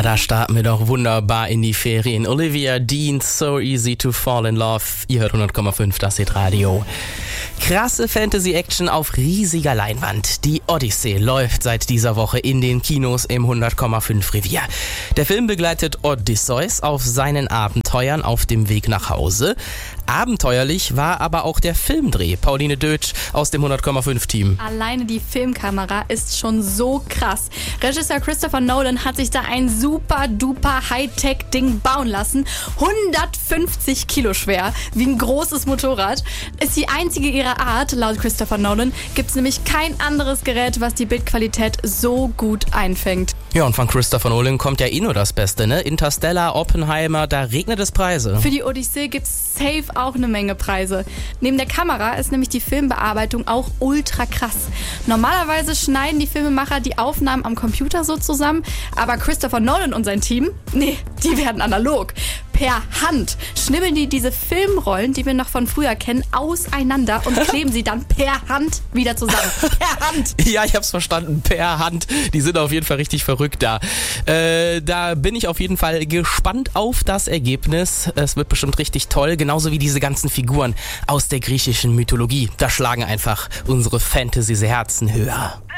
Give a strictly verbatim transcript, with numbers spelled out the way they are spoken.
da starten wir doch wunderbar in die Ferien. Olivia Dean, So Easy to Fall in Love. Ihr hört hundert Komma fünf, das Hit-Radio. Krasse Fantasy-Action auf riesiger Leinwand. Die Odyssee läuft seit dieser Woche in den Kinos im hundert Komma fünf Revier. Der Film begleitet Odysseus auf seinen Abenteuern auf dem Weg nach Hause. Abenteuerlich war aber auch der Filmdreh. Pauline Dötsch aus dem hundert Komma fünf Team. Alleine die Filmkamera ist schon so krass. Regisseur Christopher Nolan hat sich da ein super duper Hightech-Ding bauen lassen. hundertfünfzig Kilo schwer, wie ein großes Motorrad. Ist die einzige ihrer Art, laut Christopher Nolan. Gibt es nämlich kein anderes Gerät, was die Bildqualität so gut einfängt. Ja, und von Christopher Nolan kommt ja eh nur das Beste, ne? Interstellar, Oppenheimer, da regnet es Preise. Für die Odyssee gibt's safe auch eine Menge Preise. Neben der Kamera ist nämlich die Filmbearbeitung auch ultra krass. Normalerweise schneiden die Filmemacher die Aufnahmen am Computer so zusammen, aber Christopher Nolan und sein Team, nee, die werden analog. Per Hand schnibbeln die diese Filmrollen, die wir noch von früher kennen, auseinander und kleben sie dann per Hand wieder zusammen. Per Hand! Ja, ich hab's verstanden, per Hand. Die sind auf jeden Fall richtig verrückt da. Äh, da bin ich auf jeden Fall gespannt auf das Ergebnis. Es wird bestimmt richtig toll, genauso wie diese ganzen Figuren aus der griechischen Mythologie. Da schlagen einfach unsere Fantasy-Herzen höher.